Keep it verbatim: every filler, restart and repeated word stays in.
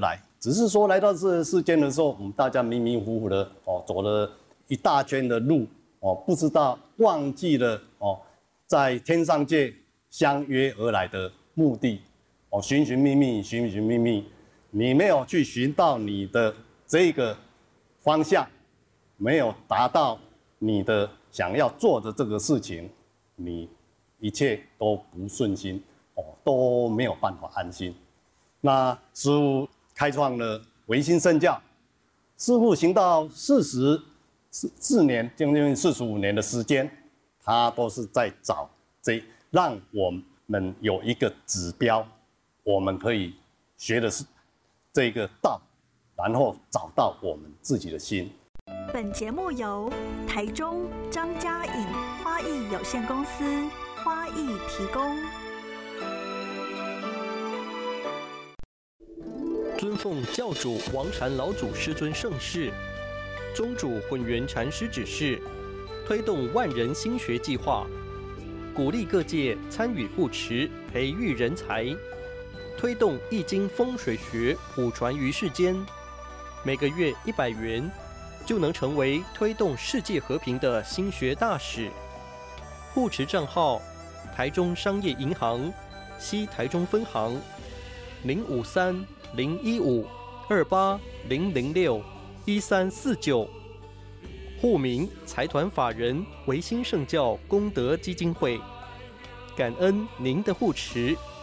来。只是说来到这世间的时候，我们大家迷迷糊糊的哦，走了一大圈的路哦，不知道忘记了哦，在天上界相约而来的目的哦，寻寻觅觅，寻寻觅觅，你没有去寻到你的这个方向，没有达到你的想要做的这个事情，你一切都不顺心哦，都没有办法安心。那师父开创了唯心圣教，师父行到四十四四年，将近四十五年的时间，他都是在找这让我们有一个指标，我们可以学的是这个道，然后找到我们自己的心。 本节目由台中张家颖花艺有限公司花艺提供。 尊奉教主王禅老祖师尊盛世，宗主混元禅师指示，推动万人心学计划，鼓励各界参与护持，培育人才，推动易经风水学普传于世间。每个月一百元，就能成为推动世界和平的心学大使。护持账号：台中商业银行西台中分行零五三零一五二八零零六一三四九，户名财团法人唯心圣教功德基金会。感恩您的护持。